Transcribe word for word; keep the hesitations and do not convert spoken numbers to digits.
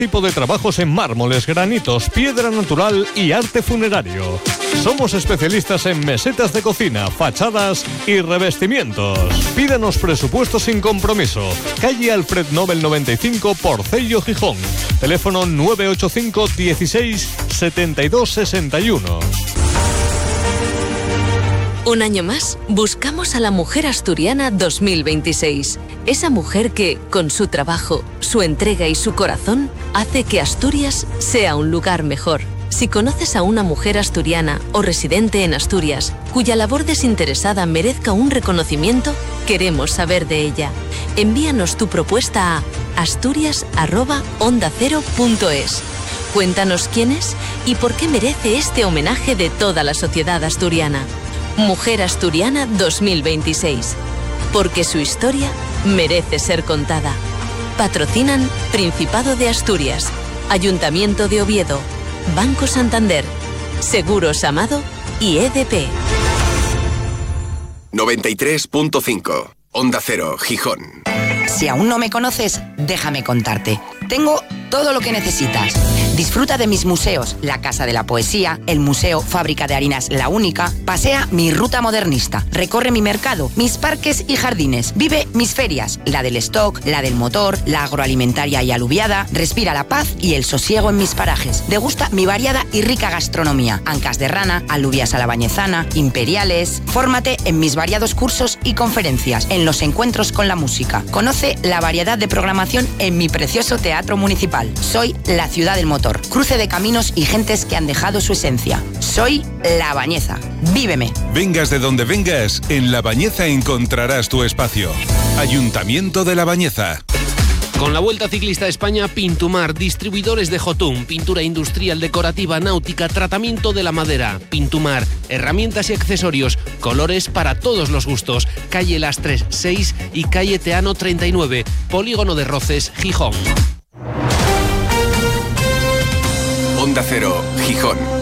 Tipo de trabajos en mármoles, granitos, piedra natural y arte funerario. Somos especialistas en mesetas de cocina, fachadas y revestimientos. Pídanos presupuesto sin compromiso. Calle Alfred Nobel noventa y cinco, Porcello, Gijón. Teléfono nueve ocho cinco dieciséis setenta y dos sesenta y uno. Un año más, buscamos a la mujer asturiana dos mil veintiséis. Esa mujer que, con su trabajo, su entrega y su corazón, hace que Asturias sea un lugar mejor. Si conoces a una mujer asturiana o residente en Asturias, cuya labor desinteresada merezca un reconocimiento, queremos saber de ella. Envíanos tu propuesta a asturias arroba onda cero punto es. Cuéntanos quién es y por qué merece este homenaje de toda la sociedad asturiana. Mujer Asturiana dos mil veintiséis. Porque su historia merece ser contada. Patrocinan Principado de Asturias, Ayuntamiento de Oviedo, Banco Santander, Seguros Amado y E D P. noventa y tres punto cinco. Onda Cero, Gijón. Si aún no me conoces, déjame contarte. Tengo todo lo que necesitas. Disfruta de mis museos, la Casa de la Poesía, el Museo Fábrica de Harinas La Única, pasea mi ruta modernista, recorre mi mercado, mis parques y jardines, vive mis ferias, la del stock, la del motor, la agroalimentaria y aluviada, respira la paz y el sosiego en mis parajes, degusta mi variada y rica gastronomía, ancas de rana, alubias a la bañezana, imperiales, fórmate en mis variados cursos y conferencias, en los encuentros con la música, conoce la variedad de programación en mi precioso teatro municipal. Soy la ciudad del motor. Cruce de caminos y gentes que han dejado su esencia. Soy La Bañeza. Víveme. Vengas de donde vengas, en La Bañeza encontrarás tu espacio. Ayuntamiento de La Bañeza. Con la Vuelta Ciclista de España, Pintumar, distribuidores de Jotun, pintura industrial, decorativa, náutica, tratamiento de la madera. Pintumar, herramientas y accesorios, colores para todos los gustos. Calle Lastres seis y calle Teano treinta y nueve, Polígono de Roces, Gijón. Onda Cero, Gijón.